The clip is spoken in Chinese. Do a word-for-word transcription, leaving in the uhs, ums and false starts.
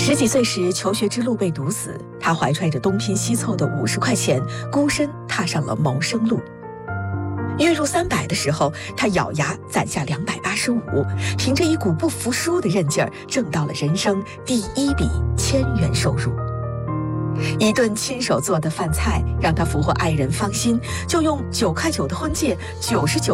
十几岁时，求学之路被堵死，他怀揣着东拼西凑的五十块钱，孤身踏上了谋生路。月入三百的时候，他咬牙攒下两百八十五，凭着一股不服输的韧劲儿，挣到了人生第一笔千元收入。一顿亲手做的饭菜让他俘获爱人芳心，就用九块九的婚戒，九十九